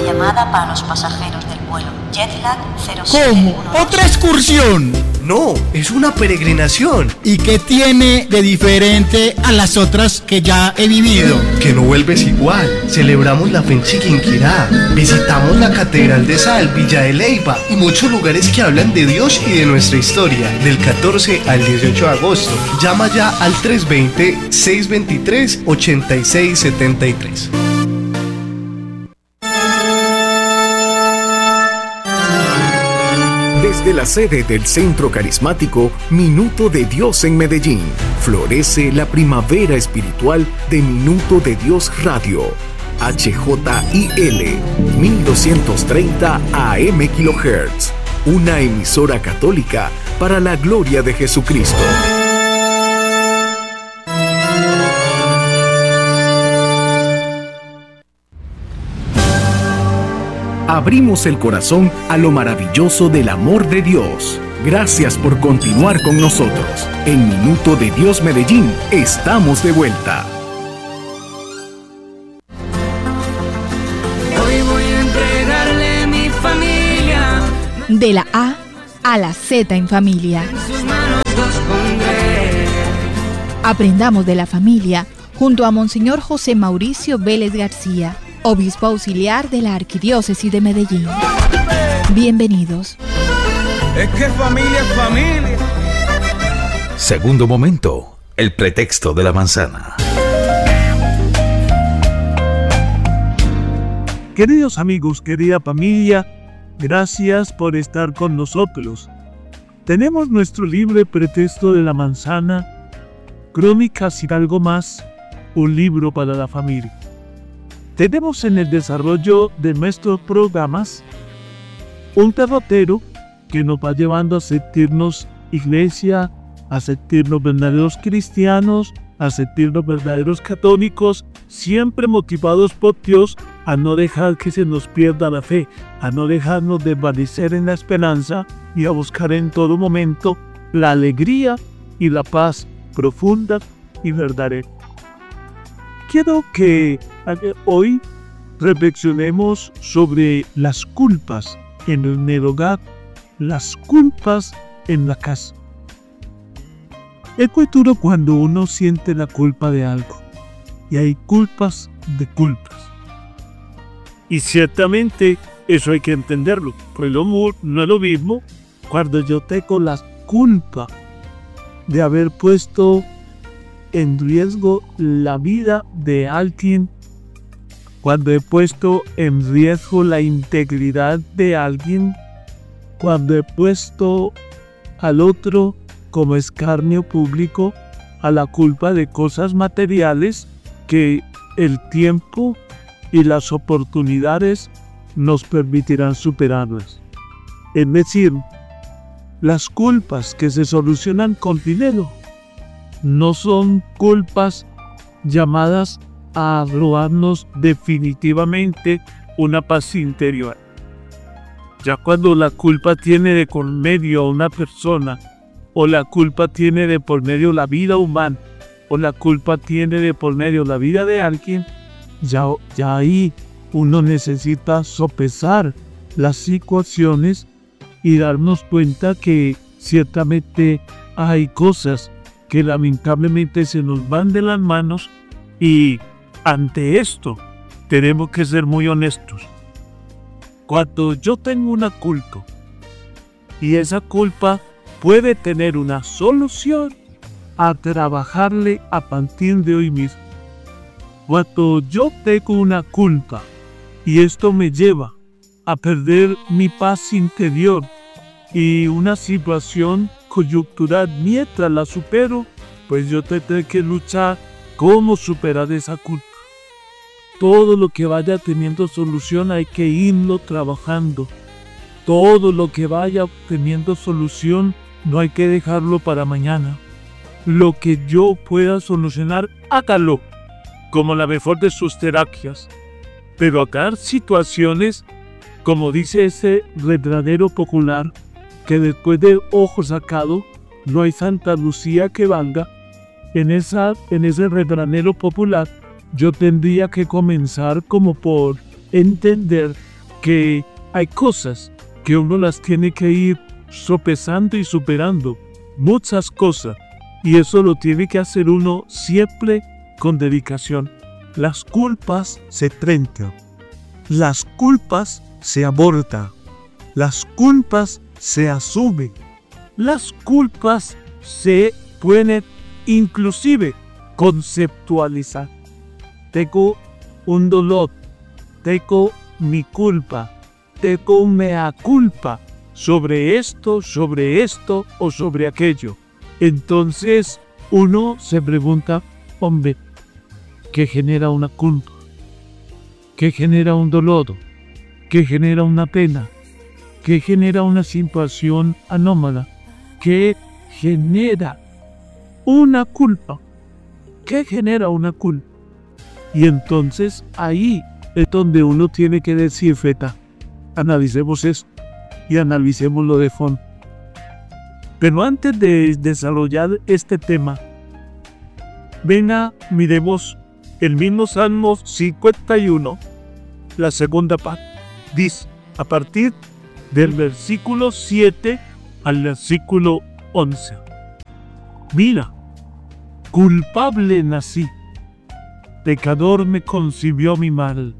llamada para los pasajeros del vuelo Jetlag ¿Cómo? 0712. ¿Otra excursión? No, es una peregrinación. ¿Y qué tiene de diferente a las otras que ya he vivido? Que no vuelves igual. Celebramos la fe en Chiquinquirá. Visitamos la Catedral de Sal, Villa de Leyva y muchos lugares que hablan de Dios y de nuestra historia. Del 14 al 18 de agosto. Llama ya al 320-623-8673. Desde la sede del Centro Carismático Minuto de Dios en Medellín, florece la primavera espiritual de Minuto de Dios Radio. HJIL 1230 AM kHz, una emisora católica para la gloria de Jesucristo. Abrimos el corazón a lo maravilloso del amor de Dios. Gracias por continuar con nosotros. En Minuto de Dios Medellín, estamos de vuelta. Hoy voy a entregarle mi familia. De la A a la Z en familia. En sus manos los pondré. Aprendamos de la familia junto a Monseñor José Mauricio Vélez García, obispo auxiliar de la Arquidiócesis de Medellín. Bienvenidos. Es que familia es familia. Segundo momento, el pretexto de la manzana. Queridos amigos, querida familia, gracias por estar con nosotros. Tenemos nuestro libro El pretexto de la manzana, Crónicas y algo más, un libro para la familia. Tenemos en el desarrollo de nuestros programas un derrotero que nos va llevando a sentirnos iglesia, a sentirnos verdaderos cristianos, a sentirnos verdaderos católicos, siempre motivados por Dios a no dejar que se nos pierda la fe, a no dejarnos desvanecer en la esperanza y a buscar en todo momento la alegría y la paz profunda y verdadera. Quiero que hoy reflexionemos sobre las culpas en el hogar, las culpas en la casa. Es muy duro cuando uno siente la culpa de algo, y hay culpas de culpas. Y ciertamente eso hay que entenderlo, pues no es lo mismo cuando yo tengo la culpa de haber puesto en riesgo la vida de alguien, cuando he puesto en riesgo la integridad de alguien, cuando he puesto al otro como escarnio público, a la culpa de cosas materiales que el tiempo y las oportunidades nos permitirán superarlas. Es decir, las culpas que se solucionan con dinero no son culpas llamadas a robarnos definitivamente una paz interior. Ya cuando la culpa tiene de por medio a una persona, o la culpa tiene de por medio la vida humana, o la culpa tiene de por medio la vida de alguien, ya ahí uno necesita sopesar las situaciones y darnos cuenta que ciertamente hay cosas que lamentablemente se nos van de las manos, y ante esto tenemos que ser muy honestos. Cuando yo tengo una culpa y esa culpa puede tener una solución, a trabajarle a partir de hoy mismo. Cuando yo tengo una culpa y esto me lleva a perder mi paz interior y una situación coyuntural mientras la supero, pues yo tendré que luchar cómo superar esa culpa. Todo lo que vaya teniendo solución hay que irlo trabajando. Todo lo que vaya teniendo solución no hay que dejarlo para mañana. Lo que yo pueda solucionar, hágalo, como la mejor de sus terapias. Pero acá hay situaciones, como dice ese refranero popular, que después de ojo sacado, no hay Santa Lucía que valga. En ese refranero popular, yo tendría que comenzar como por entender que hay cosas que uno las tiene que ir sopesando y superando, muchas cosas, y eso lo tiene que hacer uno siempre con dedicación. Las culpas se trencan, las culpas se abortan, las culpas se asumen, las culpas se pueden inclusive conceptualizar. Tengo un dolor, tengo mi culpa, tengo un mea culpa sobre esto o sobre aquello. Entonces uno se pregunta, hombre, ¿qué genera una culpa? ¿Qué genera un dolor? ¿Qué genera una pena? ¿Qué genera una situación anómala? ¿Qué genera una culpa? ¿Qué genera una culpa? Y entonces ahí es donde uno tiene que decir, feta, analicemos esto y analicémoslo de fondo. Pero antes de desarrollar este tema, venga, miremos el mismo Salmo 51, la segunda parte. Dice, a partir del versículo 7 al versículo 11. Mira, culpable nací, pecador me concibió mi mal.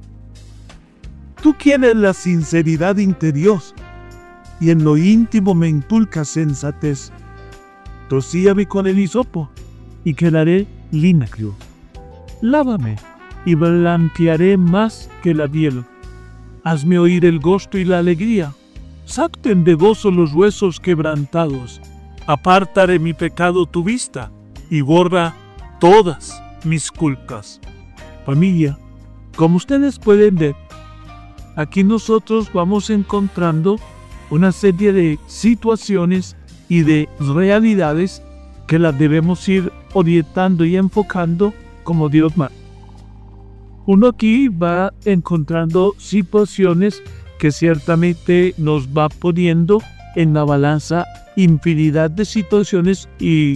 Tú quieres la sinceridad interior, y en lo íntimo me inculcas sensatez. Rocíame con el hisopo, y quedaré limpio. Lávame, y blanquearé más que la hiel. Hazme oír el gozo y la alegría. Salten de gozo los huesos quebrantados. Aparta de mi pecado tu vista, y borra todas mis culpas. Familia, como ustedes pueden ver, aquí nosotros vamos encontrando una serie de situaciones y de realidades que las debemos ir orientando y enfocando como Dios manda. Uno aquí va encontrando situaciones que ciertamente nos va poniendo en la balanza infinidad de situaciones y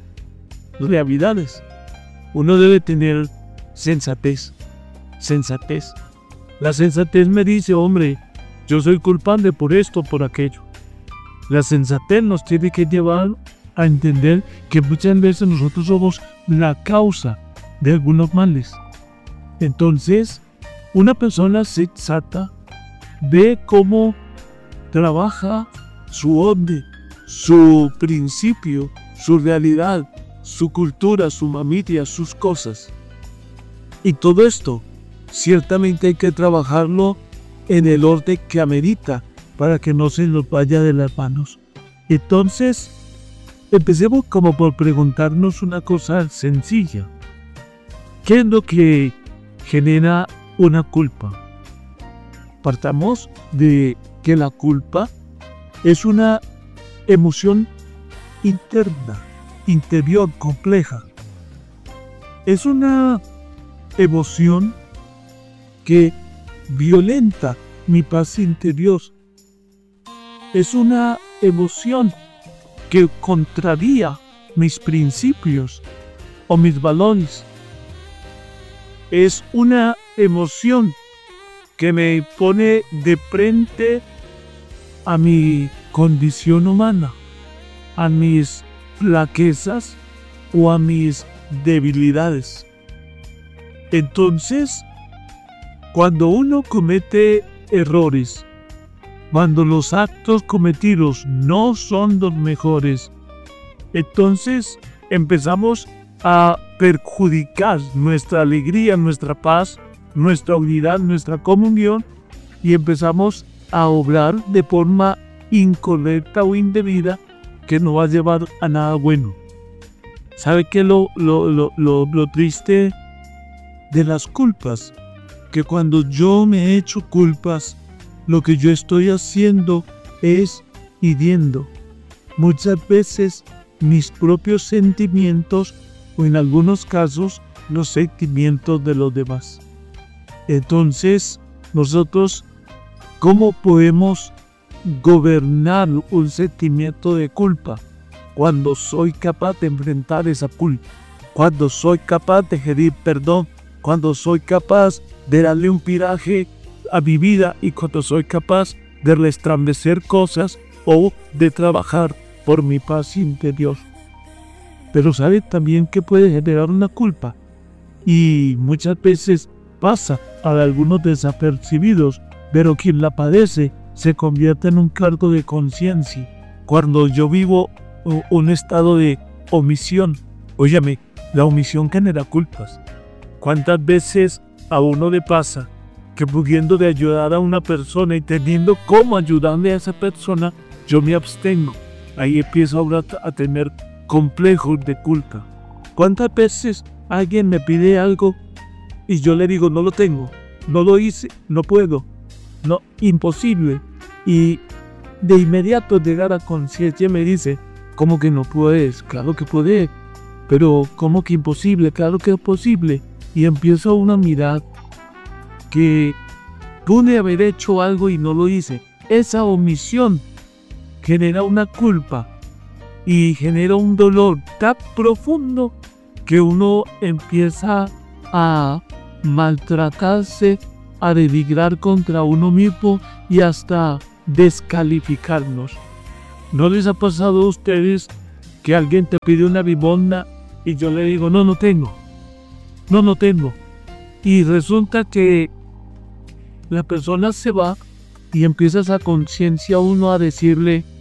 realidades. Uno debe tener sensatez. La sensatez me dice, hombre, yo soy culpable por esto, por aquello. La sensatez nos tiene que llevar a entender que muchas veces nosotros somos la causa de algunos males. Entonces, una persona sensata ve cómo trabaja su hombre, su principio, su realidad, su cultura, su familia, sus cosas. Y todo esto, ciertamente hay que trabajarlo en el orden que amerita para que no se nos vaya de las manos. Entonces, empecemos como por preguntarnos una cosa sencilla. ¿Qué es lo que genera una culpa? Partamos de que la culpa es una emoción interna, interior, compleja. Es una emoción que violenta mi paz interior. Es una emoción que contraría mis principios o mis valores. Es una emoción que me pone de frente a mi condición humana, a mis flaquezas o a mis debilidades. Entonces, cuando uno comete errores, cuando los actos cometidos no son los mejores, entonces empezamos a perjudicar nuestra alegría, nuestra paz, nuestra unidad, nuestra comunión, y empezamos a obrar de forma incorrecta o indebida que no va a llevar a nada bueno. ¿Sabe qué es lo triste de las culpas? Que cuando yo me he hecho culpas, lo que yo estoy haciendo es hiriendo muchas veces mis propios sentimientos o en algunos casos los sentimientos de los demás. Entonces, nosotros, ¿cómo podemos gobernar un sentimiento de culpa? Cuando soy capaz de enfrentar esa culpa, cuando soy capaz de pedir perdón, cuando soy capaz de darle un viraje a mi vida y cuando soy capaz de resplandecer cosas o de trabajar por mi paz interior. Pero sabe también que puede generar una culpa y muchas veces pasa a algunos desapercibidos, pero quien la padece se convierte en un cargo de conciencia. Cuando yo vivo un estado de omisión, óyame, la omisión genera culpas. ¿Cuántas veces a uno le pasa que pudiendo de ayudar a una persona y teniendo cómo ayudarle a esa persona, yo me abstengo? Ahí empiezo ahora a tener complejos de culpa. ¿Cuántas veces alguien me pide algo y yo le digo no lo tengo, no lo hice, no puedo, no, imposible? Y de inmediato llegar a conciencia me dice, ¿cómo que no puedes? Claro que puedes, pero ¿cómo que imposible? Claro que es posible. Y empiezo una mirar que pude haber hecho algo y no lo hice. Esa omisión genera una culpa y genera un dolor tan profundo que uno empieza a maltratarse, a denigrar contra uno mismo y hasta descalificarnos. ¿No les ha pasado a ustedes que alguien te pide una limosna y yo le digo no tengo? Y resulta que la persona se va y empieza esa conciencia uno a decirle